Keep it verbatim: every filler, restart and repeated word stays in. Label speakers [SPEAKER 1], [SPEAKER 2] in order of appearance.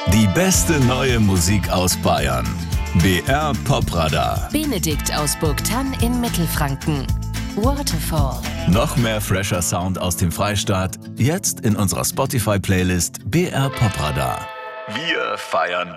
[SPEAKER 1] Die beste neue Musik aus Bayern. B R Popradar.
[SPEAKER 2] Benedikt aus Burgthann in Mittelfranken. Waterfall.
[SPEAKER 1] Noch mehr fresher Sound aus dem Freistaat. Jetzt in unserer Spotify-Playlist B R Popradar. Wir feiern